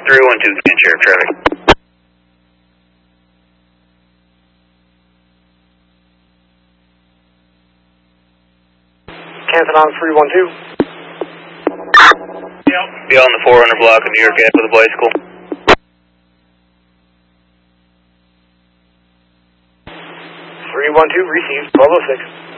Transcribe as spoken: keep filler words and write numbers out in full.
three one two, can share traffic. Canton on three one two. Yep. Be on the four hundred block of New York Ave with a bicycle. three one two, received, twelve oh six.